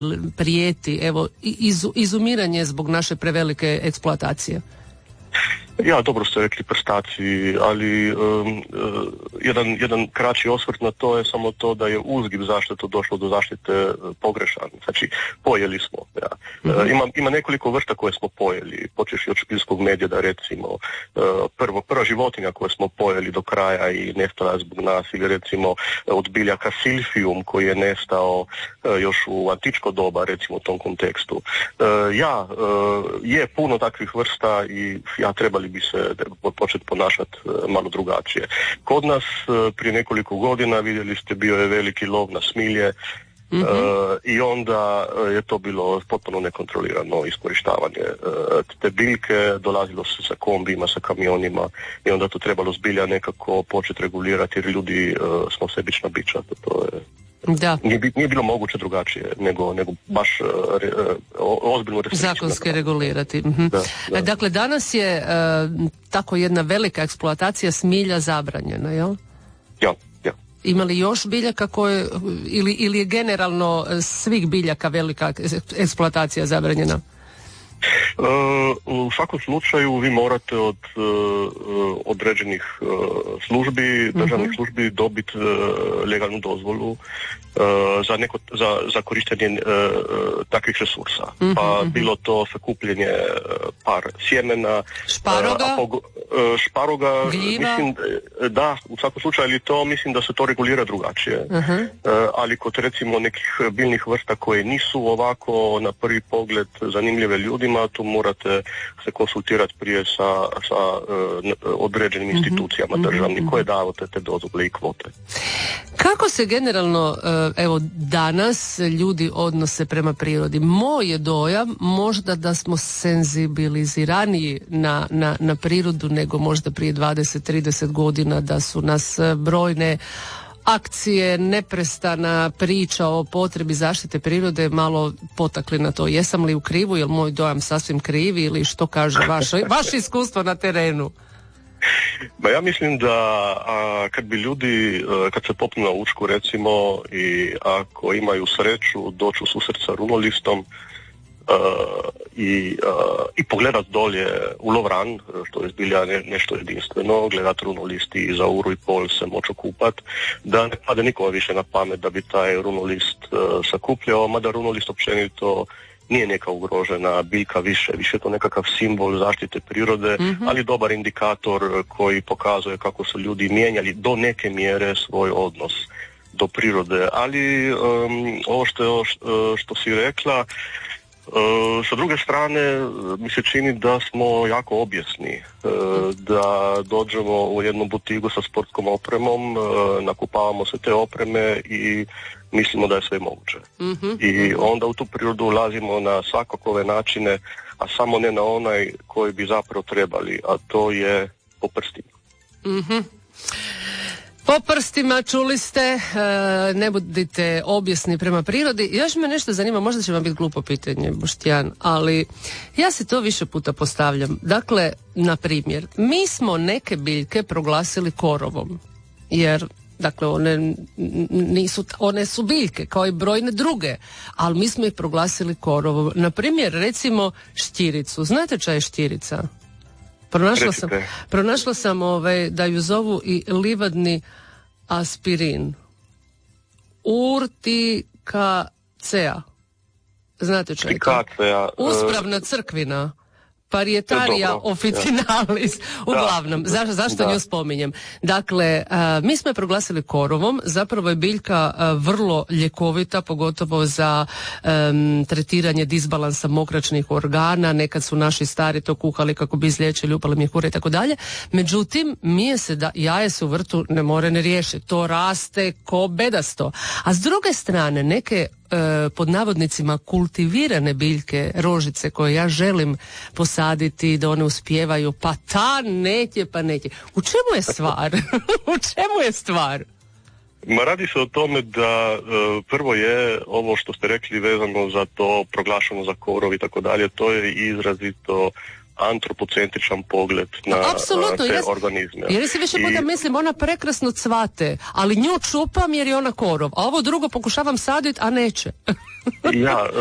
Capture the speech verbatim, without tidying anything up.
prijeti evo iz, izumiranje zbog naše prevelike eksploatacije? Ja, dobro ste rekli prstaci, ali um, uh, jedan, jedan kraći osvrt na to je samo to da je uzgib zaštite došlo do zaštite uh, pogrešan. Znači, pojeli smo. Ja. Uh, ima, ima nekoliko vrsta koje smo pojeli, počeši od špilskog medvjeda recimo, uh, prvo, prva životinja koju smo pojeli do kraja i nestala zbog nas, ili recimo od biljaka silfium koji je nestao uh, još u antičko doba, recimo u tom kontekstu. Uh, ja, uh, je puno takvih vrsta i ja trebali bi se početi ponašati malo drugačije. Kod nas prije nekoliko godina vidjeli ste bio je veliki lov na smilje, mm-hmm. uh, i onda je to bilo potpuno nekontrolirano iskorištavanje uh, te biljke, dolazilo se sa kombijima, sa kamionima i onda to trebalo zbilja nekako početi regulirati jer ljudi uh, smo sebična bića, to je Da. Nije, nije bilo moguće drugačije nego, nego baš uh, re, uh, ozbiljno restrikciju. Zakonski regulirati. Mhm. Da, da. Dakle, danas je uh, tako jedna velika eksploatacija smilja zabranjena, jel? Ja, ja. Ima li još biljaka koje, ili, ili je generalno svih biljaka velika eksploatacija zabranjena? Uh, u svakom slučaju vi morate od uh, određenih uh, službi, državnih uh-huh. službi dobiti uh, legalnu dozvolu uh, za, neko, za, za korištenje uh, takvih resursa. Uh-huh. Pa bilo to sakupljenje uh, par sjemena, šparoga, uh, pog, uh, šparoga mislim, da, u svakom slučaju, ali to mislim da se to regulira drugačije. Uh-huh. Uh, ali kod recimo nekih biljnih vrsta koje nisu ovako na prvi pogled zanimljive ljudima, tu morate se konsultirati prije sa, sa uh, određenim mm-hmm. institucijama državnim mm-hmm. koje davate te dozvole i kvote. Kako se generalno evo danas ljudi odnose prema prirodi? Moj je dojam možda da smo senzibiliziraniji na, na, na prirodu nego možda prije dvadeset trideset godina, da su nas brojne akcije, neprestana priča o potrebi zaštite prirode malo potakli na to. Jesam li u krivu, je li moj dojam sasvim krivi ili što kaže vaše, vaše iskustvo na terenu? Ba ja mislim da a, kad bi ljudi, a, kad se popnu na Učku recimo i ako imaju sreću doći u susret sa runolistom, Uh, i, uh, i pogledat dolje u Lovran, što je zbilja ne, nešto jedinstveno, gledat runolist i za uru i pol se moći okupat, da ne pade nikome više na pamet da bi taj runolist uh, sakupljao, mada runolist općenito nije neka ugrožena biljka više, više je to nekakav simbol zaštite prirode, mm-hmm. ali dobar indikator koji pokazuje kako su ljudi mijenjali do neke mjere svoj odnos do prirode. Ali um, ovo što, što si rekla, Uh, sa druge strane mi se čini da smo jako objesni, uh, da dođemo u jednu butigu sa sportskom opremom, uh, nakupavamo se te opreme i mislimo da je sve moguće. Mm-hmm. I onda u tu prirodu ulazimo na svakakove načine, a samo ne na onaj koji bi zapravo trebali, a to je po prstima. Mhm. Po prstima, čuli ste, e, ne budite objesni prema prirodi. Još me nešto zanima, možda će vam biti glupo pitanje, Boštjan, ali ja se to više puta postavljam. Dakle, na primjer, mi smo neke biljke proglasili korovom, jer dakle one nisu, one su biljke kao i brojne druge, ali mi smo ih proglasili korovom. Na primjer, recimo štiricu. Znate šta je štirica? Pronašla sam, pronašla sam ovaj, da ju zovu i livadni aspirin. Urticacea. Znate čo je to? Uspravna crkvina. Parietaria officinalis. Uglavnom, zašto, zašto nju spominjem? Dakle, a, mi smo je proglasili korovom, zapravo je biljka a, vrlo ljekovita, pogotovo za um, tretiranje disbalansa mokračnih organa. Nekad su naši stari to kuhali kako bi izliječili upale mjehure i tako dalje. Međutim, mi je se da, jaje se u vrtu ne more ne riješiti. To raste ko bedasto. A s druge strane, neke pod navodnicima kultivirane biljke, rožice koje ja želim posaditi da one uspijevaju, pa ta neće, pa neće. U čemu je stvar? U čemu je stvar? Ma radi se o tome da uh, prvo je ovo što ste rekli vezano za to proglašeno za korov i tako dalje, to je izrazito antropocentričan pogled na apsolutno, te jes, organizme. Jer se više puta I... mislim, ona prekrasno cvate, ali nju čupam jer je ona korov, a ovo drugo pokušavam saditi, a neće. Ja,